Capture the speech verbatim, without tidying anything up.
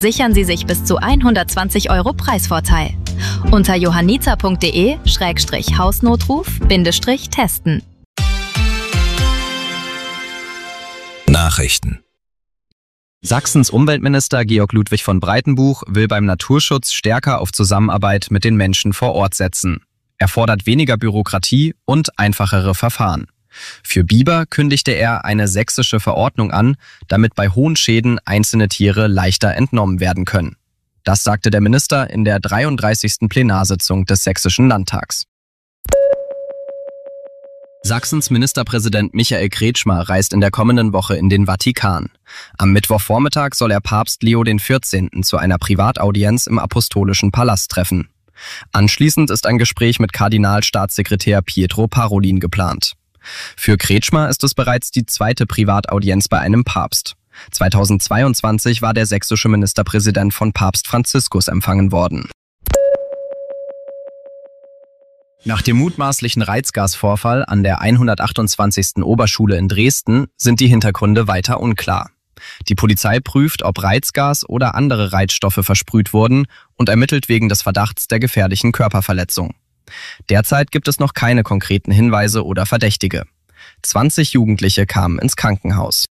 Sichern Sie sich bis zu hundertzwanzig Euro Preisvorteil. Unter johanniter.de Schrägstrich Hausnotruf Bindestrich testen. Nachrichten. Sachsens Umweltminister Georg Ludwig von Breitenbuch will beim Naturschutz stärker auf Zusammenarbeit mit den Menschen vor Ort setzen. Er fordert weniger Bürokratie und einfachere Verfahren. Für Biber kündigte er eine sächsische Verordnung an, damit bei hohen Schäden einzelne Tiere leichter entnommen werden können. Das sagte der Minister in der dreiunddreißigsten Plenarsitzung des Sächsischen Landtags. Sachsens Ministerpräsident Michael Kretschmer reist in der kommenden Woche in den Vatikan. Am Mittwochvormittag soll er Papst Leo den vierzehnten zu einer Privataudienz im Apostolischen Palast treffen. Anschließend ist ein Gespräch mit Kardinalstaatssekretär Pietro Parolin geplant. Für Kretschmer ist es bereits die zweite Privataudienz bei einem Papst. zweitausendzweiundzwanzig war der sächsische Ministerpräsident von Papst Franziskus empfangen worden. Nach dem mutmaßlichen Reizgasvorfall an der hundertachtundzwanzigsten Oberschule in Dresden sind die Hintergründe weiter unklar. Die Polizei prüft, ob Reizgas oder andere Reizstoffe versprüht wurden und ermittelt wegen des Verdachts der gefährlichen Körperverletzung. Derzeit gibt es noch keine konkreten Hinweise oder Verdächtige. zwanzig Jugendliche kamen ins Krankenhaus.